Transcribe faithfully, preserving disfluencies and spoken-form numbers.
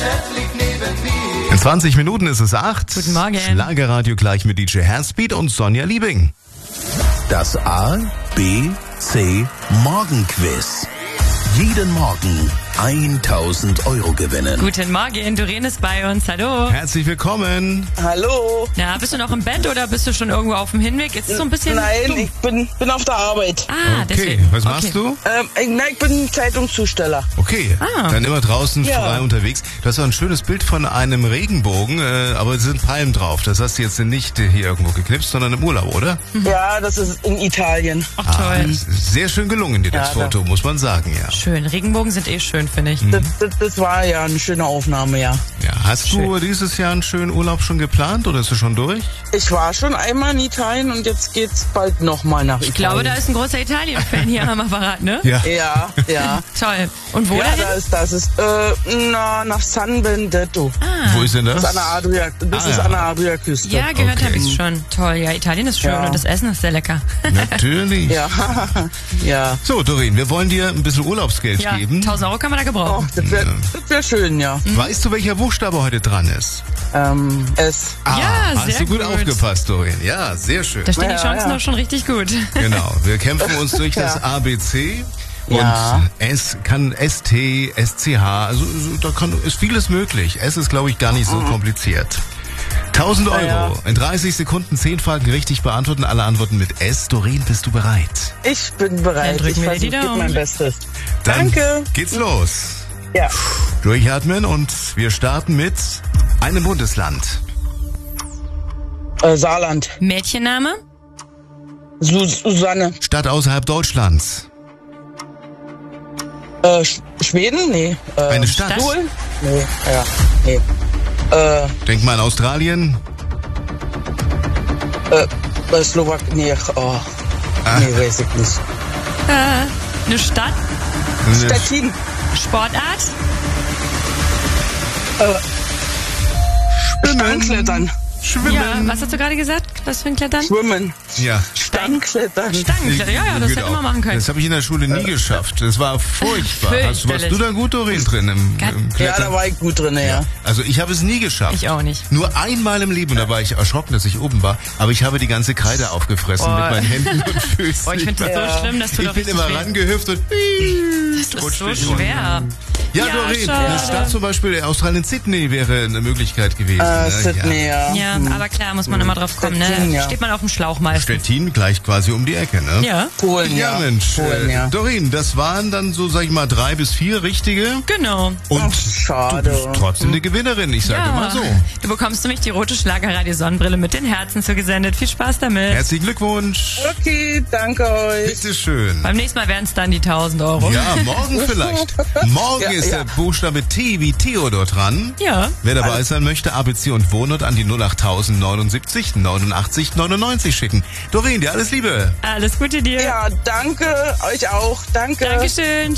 In zwanzig Minuten ist es acht. Guten Morgen. Schlagerradio gleich mit D J Herzbeat und Sonja Liebing. Das A, B, C Morgenquiz. Jeden Morgen tausend Euro gewinnen. Guten Morgen, Doreen ist bei uns. Hallo. Herzlich willkommen. Hallo. Na, bist du noch im Bett oder bist du schon irgendwo auf dem Hinweg? Ist es so ein bisschen Nein, dumm? ich bin, bin auf der Arbeit. Ah, Okay, deswegen. was machst okay. du? Ähm, ich, nein, ich bin Zeitungszusteller. Okay, Ah. dann immer draußen Ja. frei unterwegs. Du hast auch ein schönes Bild von einem Regenbogen, äh, aber es sind Palmen drauf. Das hast du jetzt nicht äh, hier irgendwo geknipst, sondern im Urlaub, oder? Ja, das ist in Italien. Ach toll. Ah, sehr schön gelungen dir das Ja, Foto, muss man sagen, ja. Schön. Regenbogen sind eh schön, finde ich. Das, das, das war ja eine schöne Aufnahme, ja. Ja, hast du dieses Jahr einen schönen Urlaub schon geplant oder ist du schon durch? Ich war schon einmal in Italien und jetzt geht's bald nochmal nach Ich Italien. glaube, da ist ein großer Italien-Fan hier am Apparat, ne? Ja. Ja, ja. Toll. Und wo ja, dahin? da ist das. Ist, äh, na, nach San Benedetto. Wo ist denn das? Das ist an der Adria, das Ah, ist ja. an der Adriaküste. Ja, gehört Okay. habe ich schon. Toll, ja, Italien ist schön Ja. und das Essen ist sehr lecker. Natürlich. Ja, ja. So, Doreen, wir wollen dir ein bisschen Urlaubsgeld Ja, geben. tausend Euro kann man da Oh, gebrauchen. das wäre das wär schön, ja. Weißt du, welcher Buchstabe heute dran ist? Ähm, es. Ah, Ja, hast sehr du gut, gut. aufgepasst, Doreen. Ja, sehr schön. Da stehen die Ja, Chancen ja. doch schon richtig gut. Genau, wir kämpfen uns durch das Ja. A B C. Und Ja. S kann S T, S C H, also so- da kann, ist vieles möglich. S ist, glaube ich, gar nicht so kompliziert. tausend Euro. Ja, ja. In dreißig Sekunden zehn Fragen richtig beantworten. Alle Antworten mit S. Doreen, bist du bereit? Ich bin bereit. Dann drücken ich wir dir versuche, die gebe Daumen. mein Bestes. Dann Danke. geht's los. Ja. Durchatmen und wir starten mit einem Bundesland. Äh, Saarland. Mädchenname? Su Susanne. Stadt außerhalb Deutschlands. Äh, Sch Schweden? Nee. Äh, Eine Stadt. Stuhl? Nee, ja. Nee. Äh, Denk mal an Australien. äh, Slowak. Nee, oh. Ah. Nee, weiß ich nicht. Äh, eine Stadt? Stettin. Sportart? Steinklettern. Schwimmen. Ja, was hast du gerade gesagt? Was für ein Klettern? Schwimmen. Ja. Steinklettern. Stangenklettern, ja, ja, das Geht hätte auch. man machen können. Das habe ich in der Schule nie geschafft. Das war furchtbar. Hast, warst Fürchterlich. du da gut, Doreen, drin im, Gott. im Ja, Klettern? da war ich gut drin, ja. Also ich habe es nie geschafft. Ich auch nicht. Nur einmal im Leben, da war ich erschrocken, dass ich oben war, aber ich habe die ganze Kreide aufgefressen Oh. mit meinen Händen und Füßen. Boah, ich finde das Ja. so schlimm, das tut ich doch bin richtig immer weh. rangehüpft und Das ist so rutschte ich runter. schwer. Ja, Ja, Doreen, schade. eine Stadt zum Beispiel, Australien, Sydney wäre eine Möglichkeit gewesen. Äh, ne? Sydney, ja. Ja, aber klar, muss man immer drauf kommen, ne? Stettin, ja. Steht man auf dem Schlauch meistens. Stettin gleich quasi um die Ecke, ne? Ja, Polen, Ja, ja. Mensch. Polen, äh, ja. Doreen, das waren dann so, sag ich mal, drei bis vier richtige. genau. Und Ach, du schade. bist trotzdem eine Gewinnerin, ich sage mal so. Du bekommst nämlich die rote Schlagerradio-Sonnenbrille mit den Herzen zugesendet. Viel Spaß damit. Herzlichen Glückwunsch. Okay, danke euch. Bitteschön. Beim nächsten Mal wären es dann die tausend Euro. Ja, morgen vielleicht. Morgen Ja, ist ja. der Buchstabe T wie Theodor dran. Ja. Wer dabei sein möchte, A B C und Wohnort an die null acht neunundsiebzig neunundachtzig neunundneunzig schicken. Doreen, dir alles Liebe. Alles Gute dir. Ja, danke. Euch auch. Danke. Dankeschön.